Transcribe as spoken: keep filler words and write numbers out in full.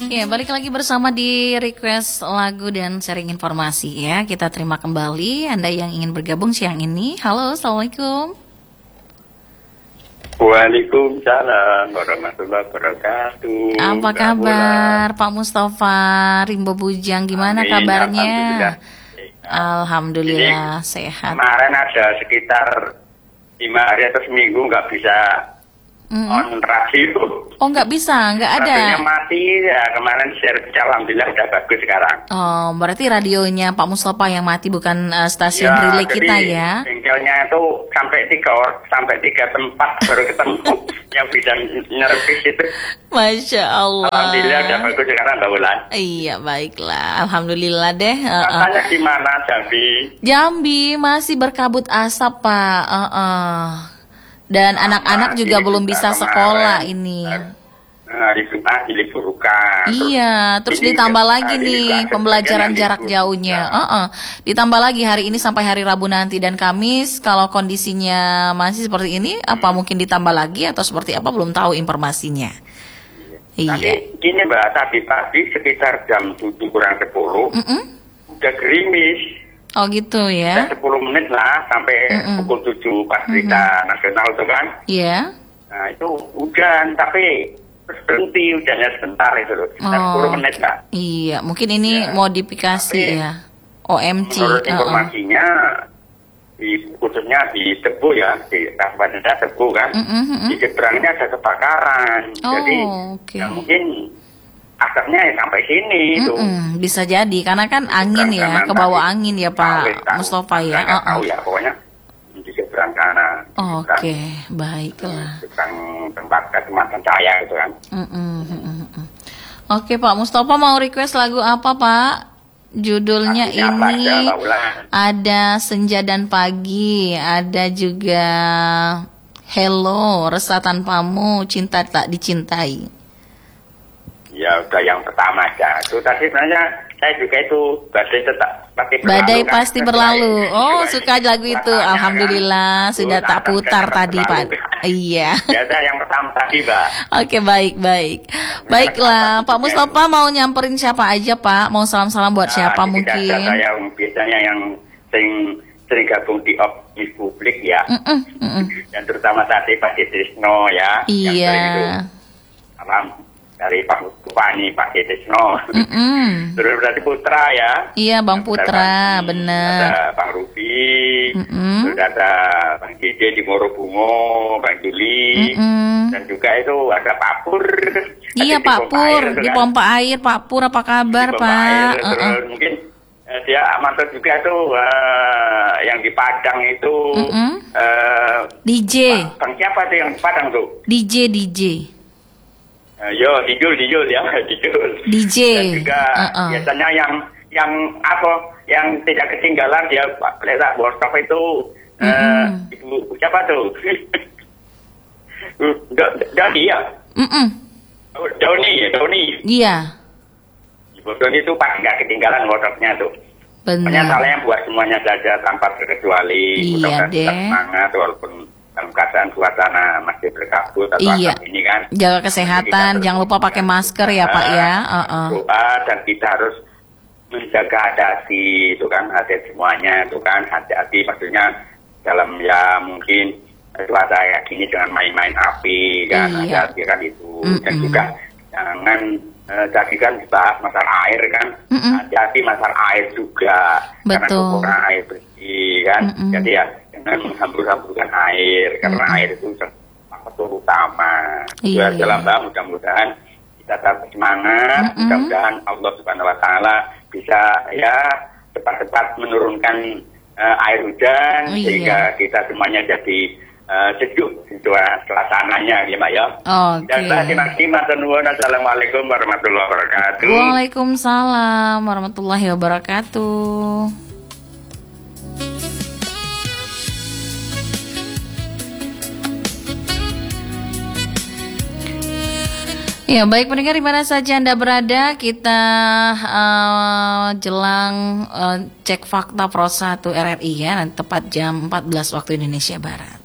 Ya, balik lagi bersama di request lagu dan sharing informasi ya. Kita terima kembali Anda yang ingin bergabung siang ini. Halo, Assalamualaikum. Waalaikumsalam warahmatullahi wabarakatuh. Apa kabar Pak Mustafa Rimbo Bujang? Gimana Amin, kabarnya? Alhamdulillah, Alhamdulillah Ini sehat. Kemarin ada sekitar lima hari atau seminggu nggak bisa Mm-mm. on radio. Oh, nggak bisa, nggak ada. Radionya mati ya, kemarin servis alhamdulillah udah bagus sekarang. Oh, berarti radionya Pak Mustafa yang mati, bukan uh, stasiun Ya, relay jadi kita ya? bengkelnya itu sampai tiga or- sampai tiga tempat baru ketemu yang bisa nyervis itu. Masya Allah. Alhamdulillah udah bagus sekarang Mbak Wulan. Iya, baiklah. Alhamdulillah deh. Uh, uh. Katanya gimana Jambi? Jambi masih berkabut asap, Pak. Uh, uh. Dan Sama, anak-anak juga ini belum juga bisa kemarin, sekolah ini. Hari Jumat diliburkan. Iya, terus ini ditambah juga lagi hari nih juga pembelajaran sebagian jarak libur jauhnya. juga. Uh-uh. Ditambah lagi hari ini sampai hari Rabu nanti dan Kamis. Kalau kondisinya masih seperti ini, apa mungkin ditambah lagi atau seperti apa? Belum tahu informasinya. Tapi Iya. gini Mbak, tadi pagi sekitar jam tujuh kurang sepuluh Mm-mm. udah gerimis. Oh gitu Udah ya? sepuluh menit lah sampai Mm-mm. pukul tujuh pas berita nasional itu kan. Iya. Nah itu hujan tapi terus berhenti hujannya sebentar itu loh. Sekitar Oh. sepuluh menit Mbak. Iya, mungkin ini Ya, modifikasi tapi ya. O M C. Menurut uh-uh. informasinya di khususnya di Tebu ya, di Kabupaten Tebu kan, Mm-mm, mm-mm. di seberangnya ada kebakaran. Oh, Jadi oke. ya mungkin asapnya ya sampai sini itu. Mm-mm, bisa jadi karena kan angin ya, Seberang ke kanan bawah tadi. angin ya Tahu, Pak tahu. Mustafa ya. Saya nggak Uh-uh. tahu ya, pokoknya di seberang kanan. Oke, baiklah. Seberang tempat kecamatan saya gitu kan. Mm-mm, mm-mm, mm-mm. Oke Pak Mustafa, mau request lagu apa Pak? Judulnya Artinya apa ini aja, Mbak Ulan? ada Senja dan Pagi, ada juga Hello, Resah Tanpamu, Cinta Tak Dicintai. Ya udah yang pertama aja. Itu tadi sebenarnya saya juga itu badai tetap pasti berlalu. Badai kan. pasti Sesuai berlalu. Oh, sesuai suka lagu itu. suasananya, Alhamdulillah kan. sudah Itu tak akan putar tetap tadi, Pak. berlalu. Iya. Ya udah yang pertama tadi, Mbak. Oke, baik, baik. Baiklah, Pak Mustafa mau nyamperin siapa aja, Pak? Mau salam-salam buat siapa Nah, tidak ada mungkin? saya biasanya yang sering sering gabung di opini publik ya. Mm-mm, mm-mm. Dan terutama tadi Pak Trisno ya. Yang sering itu. Iya. Salam dari Pak Tupani, Pak Trisno. Mm-mm. Terus berarti Putra ya. Iya, Bang Putra, Ada bener. Bang Rubi, Mm-mm. terus ada Bang Dede di Morobungo, Bang Juli, Mm-mm. dan juga itu ada Pak Pur. Iya, Ada di Pak pompa air Pur, itu di kan. pompa air, Pak Pur apa kabar, Di pompa Pak? air, terus Uh-uh. mungkin eh, dia mantul juga tuh eh, yang di Padang itu Mm-mm. eh, D J, Bang siapa tuh yang di Padang tuh? D J, D J, Eh, yo, Dijul, Dijul ya, Dijul. D J. Dan juga Uh-uh. biasanya yang yang apa yang tidak ketinggalan dia Pak Pelita Workshop itu eh, Mm-mm. ibu siapa tuh? Do- Doni ya, Mm-mm. Oh, Doni ya, Doni. Iya, Ibu Doni itu pasti nggak ketinggalan workshopnya tuh. Pokoknya benar. salahnya buat semuanya saja tanpa terkecuali. Iya, Mudah-mudahan tetap deh. semangat walaupun dalam keadaan suasana masih berkabut atau Iya. asap ini kan. Jaga kesehatan, Kita jangan lupa terus pakai masker ya Pak ya. Uh-uh. Doa dan kita harus menjaga hati itu kan, hati semuanya itu kan, hati-hati maksudnya dalam ya mungkin cuaca kayak gini jangan main-main api kan, Iya. hati-hati kan itu. Mm-mm. Dan juga jangan eh, tadi kan dibahas masalah air kan, Mm-mm. hati-hati masalah air juga. Karena Betul. kekurangan air bersih kan, Mm-mm. jadi ya jangan menghambur-hamburkan air karena Mm-mm. air itu faktor utama. Itu Iya. aja lah Mbak, mudah-mudahan kita tetap semangat, Mm-mm. mudah-mudahan Allah Subhanahu Wa Taala bisa ya cepat-cepat menurunkan eh, air hujan Iya. sehingga kita semuanya jadi eh, sejuk suasananya ya Mbak ya. Oke. Dan terima kasih matur nuwun. Assalamualaikum warahmatullahi wabarakatuh. Waalaikumsalam warahmatullahi wabarakatuh. Ya, baik pendengar di mana saja Anda berada, kita uh, jelang uh, cek fakta Pro satu R R I ya, nanti tepat jam empat belas waktu Indonesia Barat.